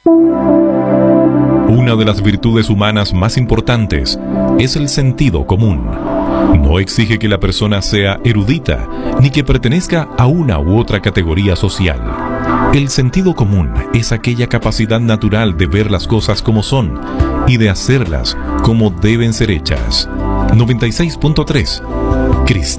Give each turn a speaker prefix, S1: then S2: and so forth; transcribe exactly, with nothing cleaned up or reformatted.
S1: Una de las virtudes humanas más importantes es el sentido común. No exige que la persona sea erudita, ni que pertenezca a una u otra categoría social. El sentido común es aquella capacidad natural de ver las cosas como son y de hacerlas como deben ser hechas. noventa y seis punto tres Cristiano.